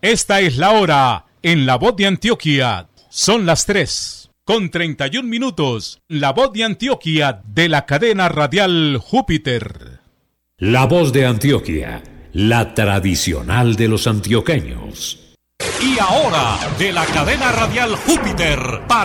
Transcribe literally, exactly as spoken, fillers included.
Esta es la hora en La Voz de Antioquia. Son las tres con treinta y un minutos. La Voz de Antioquia de la cadena radial Júpiter. La Voz de Antioquia, la tradicional de los antioqueños. Y ahora, de la cadena radial Júpiter, para